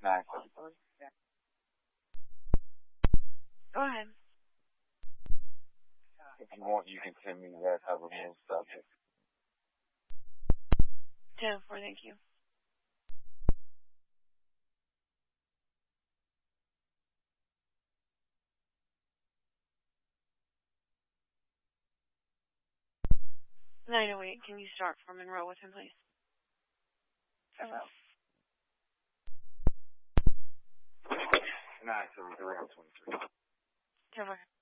Nice. Go ahead. If you want, you can send me that type of more stuff. 10-4, thank you. "908, can you start for Monroe with him, please?" Hello. 973 on 23. 10-4.